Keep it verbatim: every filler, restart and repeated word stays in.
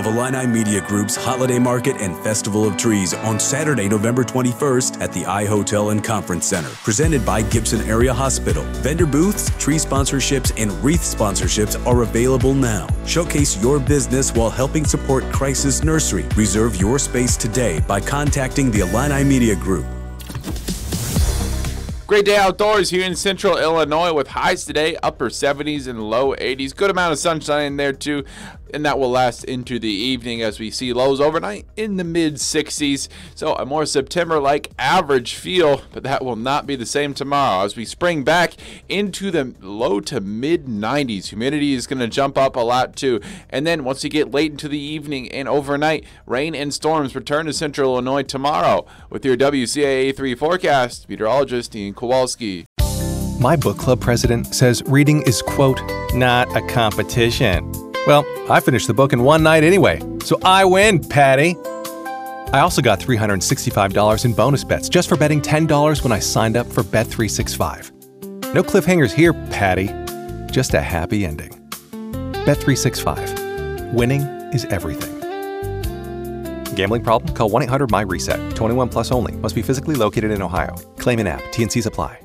of Illini Media Group's Holiday Market and Festival of Trees on Saturday, November twenty-first at the I Hotel and Conference Center. Presented by Gibson Area Hospital. Vendor booths, tree sponsorships, and wreath sponsorships are available now. Showcase your business while helping support Crisis Nursery. Reserve your space today by contacting the Illini Media Group. Great day outdoors here in central Illinois with highs today, upper seventies and low eighties. Good amount of sunshine in there too, and that will last into the evening as we see lows overnight in the mid sixties. So a more September-like average feel, but that will not be the same tomorrow as we spring back into the low to mid nineties. Humidity is going to jump up a lot too. And then once you get late into the evening and overnight, rain and storms return to central Illinois tomorrow. With your W C A A three forecast, meteorologist Ian Kowalski. My book club president says reading is, quote, not a competition. Well, I finished the book in one night anyway, so I win, Patty. I also got three hundred sixty-five dollars in bonus bets just for betting ten dollars when I signed up for Bet three sixty-five. No cliffhangers here, Patty. Just a happy ending. Bet three sixty-five. Winning is everything. Gambling problem? Call one eight hundred M Y RESET. twenty-one plus only. Must be physically located in Ohio. Claim in app. T and Cs apply.